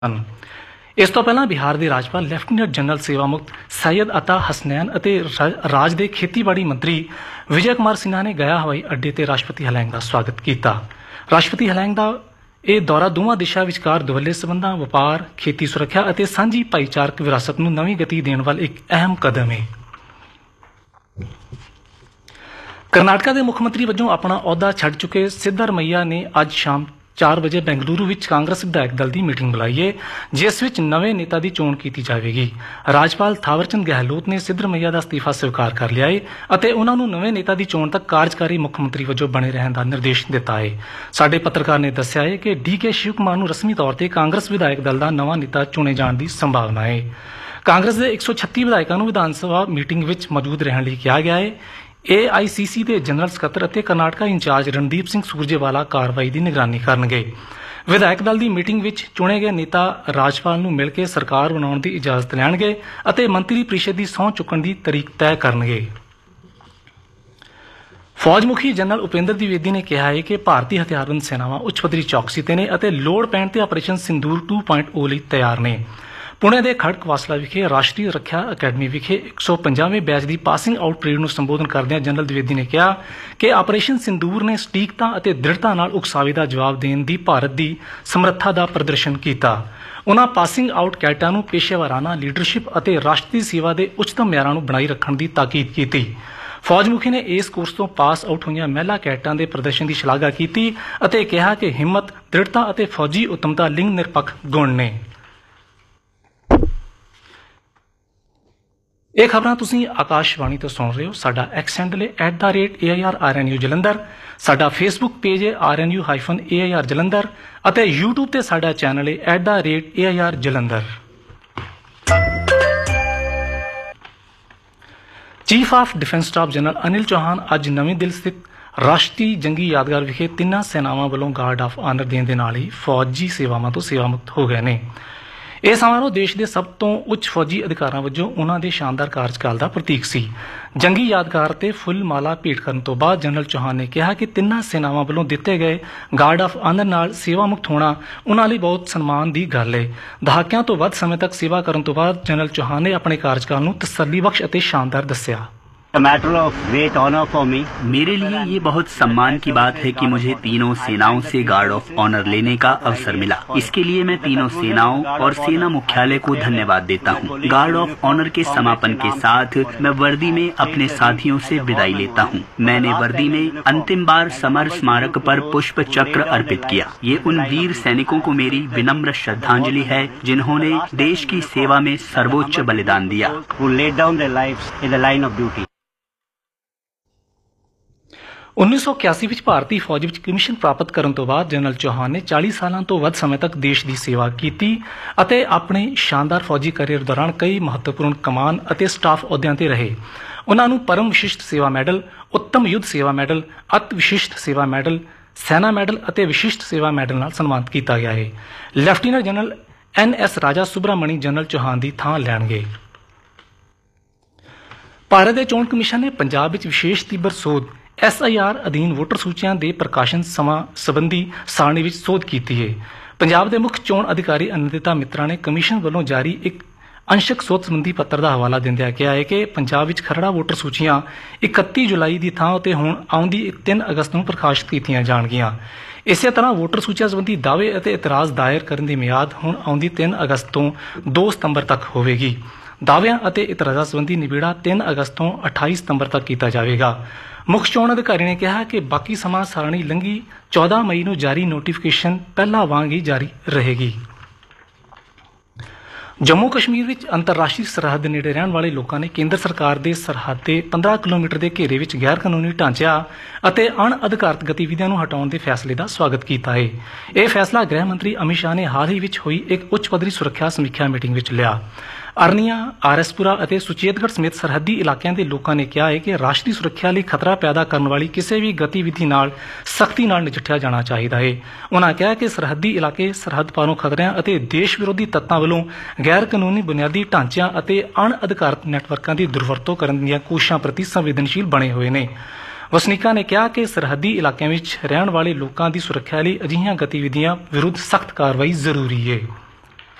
ਹਨ। ਇਸ ਤੋਂ ਪਹਿਲਾਂ ਬਿਹਾਰ ਦੇ ਰਾਜਪਾਲ ਲੈਫਟੀਨੈਂਟ ਜਨਰਲ ਸੇਵਾ ਮੁਕਤ ਸੈयद ਅਤਾ ਹਸਨੈਨ ਅਤੇ ਰਾਜ ਦੇ ਖੇਤੀਬਾੜੀ ਮੰਤਰੀ ਵਿਜੇ ਕੁਮਾਰ ਸਿਨਹਾ ਨੇ ਗਇਆ ਹਵਾਈ ਅੱਡੇ ਤੇ ਰਾਸ਼ਟਰਪਤੀ ਹਲੈਂਗ ਦਾ ਸਵਾਗਤ ਕੀਤਾ। ਰਾਸ਼ਟਰਪਤੀ ਹਲੈਂਗ ਦਾ ਇਹ ਦੌਰਾ ਦੋਵਾਂ ਦੇਸ਼ਾਂ ਵਿਚਕਾਰ ਦੁਵੱਲੇ ਸਬੰਧਾਂ, ਵਪਾਰ, ਖੇਤੀ ਸੁਰੱਖਿਆ ਅਤੇ ਸਾਂਝੀ ਭਾਈਚਾਰਕ ਵਿਰਾਸਤ ਨੂੰ ਨਵੀਂ ਗਤੀ ਦੇਣ ਵੱਲ ਇੱਕ ਅਹਿਮ ਕਦਮ ਹੈ। ਕਰਨਾਟਕਾ ਦੇ ਮੁੱਖ ਮੰਤਰੀ ਵਜੋਂ ਆਪਣਾ ਅਹੁਦਾ ਛੱਡ ਚੁੱਕੇ ਸਿੱਧਰਮਈਆ ਨੇ ਅੱਜ ਸ਼ਾਮ 4 ਵਜੇ ਬੈਂਗਲੁਰੂ ਵਿੱਚ ਕਾਂਗਰਸ ਵਿਧਾਇਕ ਦਲ ਦੀ ਮੀਟਿੰਗ ਬੁਲਾਈ ਹੈ, ਜਿਸ ਵਿੱਚ ਨਵੇਂ ਨੇਤਾ ਦੀ ਚੋਣ ਕੀਤੀ ਜਾਵੇਗੀ। ਰਾਜਪਾਲ ਥਾਵਰਚੰਦ ਗਹਿਲੋਤ ਨੇ ਸਿੱਧਰਮਈਆ ਦਾ ਅਸਤੀਫਾ ਸਵੀਕਾਰ ਕਰ ਲਿਆ ਹੈ ਅਤੇ ਉਹਨਾਂ ਨੂੰ ਨਵੇਂ ਨੇਤਾ ਦੀ ਚੋਣ ਤੱਕ ਕਾਰਜਕਾਰੀ ਮੁੱਖ ਮੰਤਰੀ ਵਜੋਂ ਬਣੇ ਰਹਿਣ ਦਾ ਨਿਰਦੇਸ਼ ਦਿੱਤਾ ਹੈ। ਸਾਡੇ ਪੱਤਰਕਾਰ ਨੇ ਦੱਸਿਆ ਹੈ ਕਿ ਡੀਕੇ ਸ਼ਿਵ ਕੁਮਾਰ ਨੂੰ ਰਸਮੀ ਤੌਰ ਤੇ ਕਾਂਗਰਸ ਵਿਧਾਇਕ ਦਲ ਦਾ ਨਵਾਂ ਨੇਤਾ ਚੁਣੇ ਜਾਣ ਦੀ ਸੰਭਾਵਨਾ ਹੈ। ਕਾਂਗਰਸ ਦੇ 136 ਵਿਧਾਇਕਾਂ ਨੂੰ ਵਿਧਾਨ ਸਭਾ ਮੀਟਿੰਗ ਵਿੱਚ ਮੌਜੂਦ ਰਹਿਣ ਲਈ ਕਿਹਾ ਗਿਆ ਹੈ। AICC ਦੇ ਜਨਰਲ ਸਕੱਤਰ ਅਤੇ ਕਰਨਾਟਕਾ ਇੰਚਾਰਜ ਰਣਦੀਪ ਸਿੰਘ ਸੂਰਜੇਵਾਲਾ ਕਾਰਵਾਈ ਦੀ ਨਿਗਰਾਨੀ ਕਰਨਗੇ। ਵਿਧਾਇਕ ਦਲ ਦੀ ਮੀਟਿੰਗ ਵਿੱਚ ਚੁਣੇ ਗਏ ਨੇਤਾ ਰਾਜਪਾਲ ਨੂੰ ਮਿਲ ਕੇ ਸਰਕਾਰ ਬਣਾਉਣ ਦੀ ਇਜਾਜ਼ਤ ਲੈਣਗੇ ਅਤੇ ਮੰਤਰੀ ਪ੍ਰੀਸ਼ਦ ਦੀ ਸਹੁੰ ਚੁੱਕਣ ਦੀ ਤਰੀਕ ਤੈਅ ਕਰਨਗੇ। ਫੌਜ ਮੁਖੀ ਜਨਰਲ ਉਪੇਂਦਰ द्विवेदी ਨੇ ਕਿਹਾ ਹੈ ਕਿ ਭਾਰਤੀ ਹਥਿਆਰਬੰਦ ਸੈਨਾਵਾਂ ਉੱਚ ਪੱਧਰੀ ਚੌਕਸੀ ਤੇ ਨੇ ਅਤੇ ਲੋੜ ਪੈਣ ਤੇ ਆਪਰੇਸ਼ਨ ਸਿੰਦੂਰ 2.0 ਲਈ ਤਿਆਰ ਨੇ। ਪੁਣੇ ਦੇ ਖੜਕ ਵਾਸਲਾ ਵਿਖੇ ਰਾਸ਼ਟਰੀ ਰੱਖਿਆ ਅਕੈਡਮੀ ਵਿਖੇ 150ਵੇਂ ਬੈਚ ਦੀ ਪਾਸਿੰਗ ਆਊਟ ਪਰੇਡ ਨੂੰ ਸੰਬੋਧਨ ਕਰਦਿਆਂ ਜਨਰਲ द्विवेदी ਨੇ ਕਿਹਾ ਕਿ ਆਪਰੇਸ਼ਨ ਸਿੰਦੂਰ ਨੇ ਸਟੀਕਤਾ ਅਤੇ ਦ੍ਰਿੜਤਾ ਨਾਲ ਉਕਸਾਵੇ ਦਾ ਜਵਾਬ ਦੇਣ ਦੀ ਭਾਰਤ ਦੀ ਸਮਰੱਥਾ ਦਾ ਪ੍ਰਦਰਸ਼ਨ ਕੀਤਾ। ਉਨ੍ਹਾਂ ਪਾਸਿੰਗ ਆਊਟ ਕੈਡਟਾਂ ਨੂੰ ਪੇਸ਼ੇਵਰਾਨਾ ਲੀਡਰਸ਼ਿਪ ਅਤੇ ਰਾਸ਼ਟਰੀ ਸੇਵਾ ਦੇ ਉੱਚਤਮ ਮਿਆਰਾਂ ਨੂੰ ਬਣਾਈ ਰੱਖਣ ਦੀ ਤਾਕੀਦ ਕੀਤੀ। ਫੌਜ ਮੁਖੀ ਨੇ ਇਸ ਕੋਰਸ ਤੋਂ ਪਾਸ ਆਊਟ ਹੋਈਆਂ ਮਹਿਲਾ ਕੈਡਟਾਂ ਦੇ ਪ੍ਰਦਰਸ਼ਨ ਦੀ ਸ਼ਲਾਘਾ ਕੀਤੀ ਅਤੇ ਕਿਹਾ ਕਿ ਹਿੰਮਤ, ਦ੍ਰਿੜਤਾ ਅਤੇ ਫੌਜੀ ਉੱਤਮਤਾ ਲਿੰਗ ਨਿਰਪੱਖ ਗੁਣ ਨੇ। ਇਹ ਖਬਰਾਂ ਤੁਸੀਂ ਆਕਾਸ਼ਵਾਣੀ ਤੋਂ ਸੁਣ ਰਹੇ ਹੋ। ਸਾਡਾ ਐਕਸ ਹੈਂਡਲ ਹੈ @AIRRNU ਜਲੰਧਰ। ਸਾਡਾ ਫੇਸਬੁੱਕ ਪੇਜ ਹੈ RNU-AIR ਜਲੰਧਰ ਅਤੇ YouTube ਤੇ ਸਾਡਾ ਚੈਨਲ ਹੈ @AIR Jalandhar. Chief of defence staff general Anil Chauhan ਅੱਜ ਨਵੀਂ ਦਿੱਲੀ ਸਥਿਤ ਰਾਸ਼ਟਰੀ ਜੰਗੀ ਯਾਦਗਾਰ ਵਿਖੇ ਤਿੰਨਾਂ ਸੈਨਾਵਾਂ ਵੱਲੋਂ ਗਾਰਡ ਆਫ ਆਨਰ ਦੇਣ ਦੇ ਨਾਲ ਹੀ ਫੌਜੀ ਸੇਵਾਵਾਂ ਤੋਂ ਸੇਵਾ ਮੁਕਤ ਹੋ ਗਏ ਨੇ। ਇਹ ਸਮਾਰੋਹ ਦੇਸ਼ ਦੇ ਸਭ ਤੋਂ ਉੱਚ ਫੌਜੀ ਅਧਿਕਾਰਾਂ ਵਜੋਂ ਉਹਨਾਂ ਦੇ ਸ਼ਾਨਦਾਰ ਕਾਰਜਕਾਲ ਦਾ ਪ੍ਰਤੀਕ ਸੀ। ਜੰਗੀ ਯਾਦਗਾਰ ਤੇ ਫੁੱਲ ਮਾਲਾ ਭੇਟ ਕਰਨ ਤੋਂ ਬਾਅਦ ਜਨਰਲ ਚੌਹਾਨ ਨੇ ਕਿਹਾ ਕਿ ਤਿੰਨਾਂ ਸੈਨਾਵਾਂ ਵੱਲੋਂ ਦਿੱਤੇ ਗਏ ਗਾਰਡ ਆਫ ਆਨਰ ਨਾਲ ਸੇਵਾ ਮੁਕਤ ਹੋਣਾ ਉਹਨਾਂ ਲਈ ਬਹੁਤ ਸਨਮਾਨ ਦੀ ਗੱਲ ਹੈ। ਦਹਾਕਿਆਂ ਤੋਂ ਵੱਧ ਸਮੇਂ ਤੱਕ ਸੇਵਾ ਕਰਨ ਤੋਂ ਬਾਅਦ ਜਨਰਲ ਚੌਹਾਨ ਨੇ ਆਪਣੇ ਕਾਰਜਕਾਲ ਨੂੰ ਤਸੱਲੀਬਖਸ਼ ਅਤੇ ਸ਼ਾਨਦਾਰ ਦੱਸਿਆ। A matter of great honor for me. मेरे लिए ये बहुत सम्मान की बात है कि मुझे तीनों सेनाओं से गार्ड ऑफ ऑनर लेने का अवसर मिला। इसके लिए मैं तीनों सेनाओं और सेना मुख्यालय को धन्यवाद देता हूँ। गार्ड ऑफ ऑनर के समापन के साथ मैं वर्दी में अपने साथियों से विदाई लेता हूँ। मैंने वर्दी में अंतिम बार समर स्मारक पर पुष्प चक्र अर्पित किया। ये उन वीर सैनिकों को मेरी विनम्र श्रद्धांजलि है जिन्होंने देश की सेवा में सर्वोच्च बलिदान दिया। Who laid down their lives in the line of duty. 1981 ਵਿੱਚ ਭਾਰਤੀ ਫੌਜ ਵਿੱਚ ਕਮਿਸ਼ਨ ਪ੍ਰਾਪਤ ਕਰਨ ਤੋਂ ਬਾਅਦ ਜਨਰਲ ਚੌਹਾਨ ਨੇ 40 ਸਾਲਾਂ ਤੋਂ ਵੱਧ ਸਮੇਂ ਤੱਕ ਦੇਸ਼ ਦੀ ਸੇਵਾ ਕੀਤੀ ਅਤੇ ਆਪਣੇ ਸ਼ਾਨਦਾਰ ਫੌਜੀ ਕੈਰੀਅਰ ਦੌਰਾਨ ਕਈ ਮਹੱਤਵਪੂਰਨ ਕਮਾਨ ਅਤੇ ਸਟਾਫ ਅਹੁਦਿਆਂ ਤੇ ਰਹੇ। ਉਹਨਾਂ ਨੂੰ ਪਰਮ ਵਿਸ਼ਿਸ਼ਟ ਸੇਵਾ ਮੈਡਲ, ਉੱਤਮ ਯੁੱਧ ਸੇਵਾ ਮੈਡਲ, ਅਤ ਵਿਸ਼ਿਸ਼ਟ ਸੇਵਾ ਮੈਡਲ, ਸੈਨਾ ਮੈਡਲ ਅਤੇ ਵਿਸ਼ਿਸ਼ਟ ਸੇਵਾ ਮੈਡਲ ਨਾਲ ਸਨਮਾਨਿਤ ਕੀਤਾ ਗਿਆ ਹੈ। ਲੈਫਟੀਨੈਂਟ ਜਨਰਲ NS ਰਾਜਾ ਸੁਬਰਾਮਣੀ ਜਨਰਲ ਚੌਹਾਨ ਦੀ ਥਾਂ ਲੈਣਗੇ। ਭਾਰਤ ਦੇ ਚੋਣ ਕਮਿਸ਼ਨ ਨੇ ਪੰਜਾਬ ਵਿੱਚ ਵਿਸ਼ੇਸ਼ ਤੀਬਰ ਸੋਧ SIR ਅਧੀਨ ਵੋਟਰ ਸੂਚੀਆਂ ਦੇ ਪ੍ਰਕਾਸ਼ਨ ਸਮਾਂ ਸੰਬੰਧੀ ਸਾਰਣੀ ਵਿੱਚ ਸੋਧ ਕੀਤੀ ਹੈ। ਪੰਜਾਬ ਦੇ ਮੁੱਖ ਚੋਣ ਅਧਿਕਾਰੀ ਅਨੰਦਿਤਾ ਮਿੱਤਰਾ ਨੇ ਕਮਿਸ਼ਨ ਵੱਲੋਂ ਜਾਰੀ ਇੱਕ ਅੰਸ਼ਕ ਸੋਧ ਸੰਬੰਧੀ ਪੱਤਰ ਦਾ ਹਵਾਲਾ ਦਿੰਦਿਆਂ ਕਿਹਾ ਹੈ ਕਿ ਪੰਜਾਬ ਵਿੱਚ ਖਰੜਾ ਵੋਟਰ ਸੂਚੀਆਂ 31 ਜੁਲਾਈ ਦੀ ਥਾਂ ਉੱਤੇ ਹੁਣ ਆਉਂਦੀ 3 ਅਗਸਤ ਨੂੰ ਪ੍ਰਕਾਸ਼ਿਤ ਕੀਤੀਆਂ ਜਾਣਗੀਆਂ। ਇਸੇ ਤਰ੍ਹਾਂ ਵੋਟਰ ਸੂਚੀਆਂ ਸੰਬੰਧੀ ਦਾਅਵੇ ਅਤੇ ਇਤਰਾਜ਼ ਦਾਇਰ ਕਰਨ ਦੀ ਮਿਆਦ ਹੁਣ ਆਉਂਦੀ 3 ਅਗਸਤ ਤੋਂ 2 ਸਤੰਬਰ ਤੱਕ ਹੋਵੇਗੀ। ਦਾਅਵਿਆਂ ਅਤੇ ਇਤਰਾਜ਼ਾਂ ਸੰਬੰਧੀ ਨਿਬੇੜਾ 3 ਅਗਸਤ ਤੋਂ 28 ਸਤੰਬਰ ਤੱਕ ਕੀਤਾ ਜਾਵੇਗਾ। ਮੁੱਖ ਚੋਣ ਅਧਿਕਾਰੀ ਨੇ ਕਿਹਾ ਕਿ ਬਾਕੀ ਸਮਾਂ ਸਾਰਣੀ ਲੰਘੀ 14 ਮਈ ਨੂੰ ਜਾਰੀ ਨੋਟੀਫਿਕੇਸ਼ਨ ਪਹਿਲਾਂ ਵਾਂਗ ਹੀ ਜਾਰੀ ਰਹੇਗੀ। ਜੰਮੂ ਕਸ਼ਮੀਰ ਵਿੱਚ ਅੰਤਰਰਾਸ਼ਟਰੀ ਸਰਹੱਦ ਨੇੜੇ ਰਹਿਣ ਵਾਲੇ ਲੋਕਾਂ ਨੇ ਕੇਂਦਰ ਸਰਕਾਰ ਦੇ ਸਰਹੱਦ ਦੇ 15 ਕਿਲੋਮੀਟਰ ਦੇ ਘੇਰੇ ਵਿੱਚ ਗੈਰ ਕਾਨੂੰਨੀ ਢਾਂਚਿਆਂ ਅਤੇ ਅਣਅਧਿਕਾਰਤ ਗਤੀਵਿਧੀਆਂ ਨੂੰ ਹਟਾਉਣ ਦੇ ਫੈਸਲੇ ਦਾ ਸਵਾਗਤ ਕੀਤਾ ਹੈ। ਇਹ ਫੈਸਲਾ ਗ੍ਰਹਿ ਮੰਤਰੀ ਅਮਿਤ ਸ਼ਾਹ ਨੇ ਹਾਲ ਹੀ ਵਿੱਚ ਹੋਈ ਇੱਕ ਉੱਚ ਪੱਧਰੀ ਸੁਰੱਖਿਆ ਸਮੀਖਿਆ ਮੀਟਿੰਗ ਵਿੱਚ ਲਿਆ। ਅਰਨੀਆ, ਆਰਐਸਪੁਰਾ ਅਤੇ ਸੁਚੇਤਗੜ੍ਹ ਸਮੇਤ ਸਰਹੱਦੀ ਇਲਾਕਿਆਂ ਦੇ ਲੋਕਾਂ ਨੇ ਕਿਹਾ ਹੈ ਕਿ ਰਾਸ਼ਟਰੀ ਸੁਰੱਖਿਆ ਲਈ ਖਤਰਾ ਪੈਦਾ ਕਰਨ ਵਾਲੀ ਕਿਸੇ ਵੀ ਗਤੀਵਿਧੀ ਨਾਲ ਸਖਤੀ ਨਾਲ ਨਜਿੱਠਿਆ ਜਾਣਾ ਚਾਹੀਦਾ ਹੈ। ਉਨ੍ਹਾਂ ਕਿਹਾ ਕਿ ਸਰਹੱਦੀ ਇਲਾਕੇ ਸਰਹੱਦ ਪਾਰੋਂ ਖਤਰਿਆਂ ਅਤੇ ਦੇਸ਼ ਵਿਰੋਧੀ ਤੱਤਾਂ ਵੱਲੋਂ ਗੈਰ ਕਾਨੂੰਨੀ ਬੁਨਿਆਦੀ ਢਾਂਚਿਆਂ ਅਤੇ ਅਣਅਧਿਕਾਰਤ ਨੈਟਵਰਕਾਂ ਦੀ ਦੁਰਵਰਤੋਂ ਕਰਨ ਦੀਆਂ ਕੋਸ਼ਿਸ਼ਾਂ ਪ੍ਰਤੀ ਸੰਵੇਦਨਸ਼ੀਲ ਬਣੇ ਹੋਏ ਨੇ। ਵਸਨੀਕਾਂ ਨੇ ਕਿਹਾ ਕਿ ਸਰਹੱਦੀ ਇਲਾਕਿਆਂ ਵਿੱਚ ਰਹਿਣ ਵਾਲੇ ਲੋਕਾਂ ਦੀ ਸੁਰੱਖਿਆ ਲਈ ਅਜਿਹੀਆਂ ਗਤੀਵਿਧੀਆਂ ਵਿਰੁੱਧ ਸਖਤ ਕਾਰਵਾਈ ਜ਼ਰੂਰੀ ਹੈ।